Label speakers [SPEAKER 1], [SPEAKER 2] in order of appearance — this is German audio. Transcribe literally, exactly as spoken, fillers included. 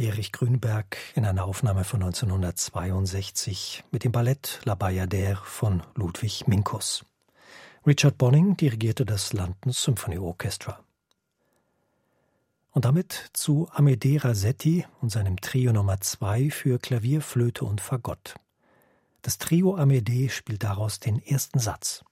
[SPEAKER 1] Erich Grünberg in einer Aufnahme von neunzehnhundertzweiundsechzig mit dem Ballett La Bayadère von Ludwig Minkus. Richard Bonning dirigierte das London Symphony Orchestra. Und damit zu Amédée Rasetti und seinem Trio Nummer zwei für Klavier, Flöte und Fagott. Das Trio Amédée spielt daraus den ersten Satz.